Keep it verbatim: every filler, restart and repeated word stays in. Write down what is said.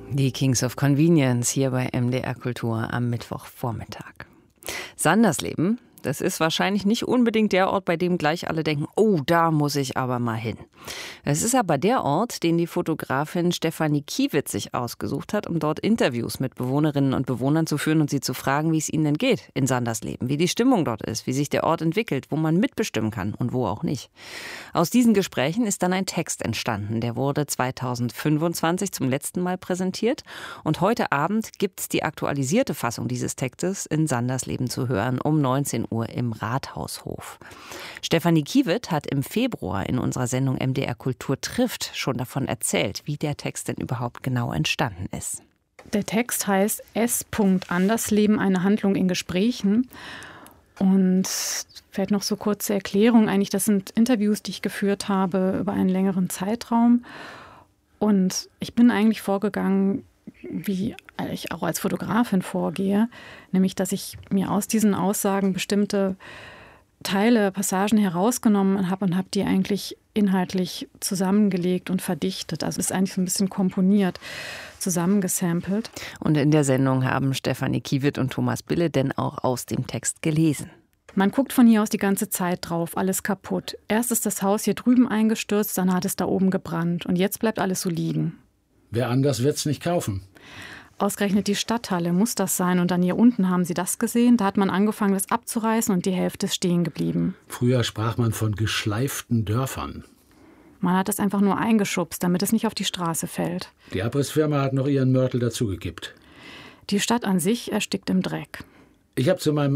Die Kings of Convenience hier bei M D R Kultur am Mittwochvormittag. Sandersleben, das ist wahrscheinlich nicht unbedingt der Ort, bei dem gleich alle denken, oh, da muss ich aber mal hin. Es ist aber der Ort, den die Fotografin Stefanie Kiewit sich ausgesucht hat, um dort Interviews mit Bewohnerinnen und Bewohnern zu führen und sie zu fragen, wie es ihnen denn geht in Sandersleben, wie die Stimmung dort ist, wie sich der Ort entwickelt, wo man mitbestimmen kann und wo auch nicht. Aus diesen Gesprächen ist dann ein Text entstanden, der wurde zweitausendfünfundzwanzig zum letzten Mal präsentiert und heute Abend gibt es die aktualisierte Fassung dieses Textes in Sandersleben zu hören um neunzehn Uhr im Rathaushof. Stefanie Kiewit hat im Februar in unserer Sendung M D R Kultur trifft schon davon erzählt, wie der Text denn überhaupt genau entstanden ist. Der Text heißt S. Andersleben, eine Handlung in Gesprächen. Und vielleicht noch so kurze Erklärung. Eigentlich, das sind Interviews, die ich geführt habe über einen längeren Zeitraum. Und ich bin eigentlich vorgegangen, wie ich auch als Fotografin vorgehe, nämlich, dass ich mir aus diesen Aussagen bestimmte Teile, Passagen herausgenommen habe und habe die eigentlich inhaltlich zusammengelegt und verdichtet. Also ist eigentlich so ein bisschen komponiert, zusammengesampelt. Und in der Sendung haben Stefanie Kiewit und Thomas Bille denn auch aus dem Text gelesen. Man guckt von hier aus die ganze Zeit drauf, alles kaputt. Erst ist das Haus hier drüben eingestürzt, dann hat es da oben gebrannt und jetzt bleibt alles so liegen. Wer anders wird's nicht kaufen. Ausgerechnet die Stadthalle muss das sein. Und dann hier unten haben Sie das gesehen. Da hat man angefangen, das abzureißen und die Hälfte ist stehen geblieben. Früher sprach man von geschleiften Dörfern. Man hat es einfach nur eingeschubst, damit es nicht auf die Straße fällt. Die Abrissfirma hat noch ihren Mörtel dazugekippt. Die Stadt an sich erstickt im Dreck. Ich habe zu meinem